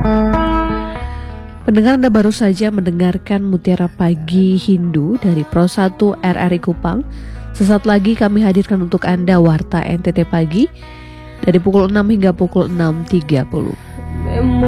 Pendengar, Anda baru saja mendengarkan Mutiara Pagi Hindu dari Pro 1 RRI Kupang. Sesaat lagi kami hadirkan untuk Anda Warta NTT Pagi dari pukul 6 hingga pukul 6.30.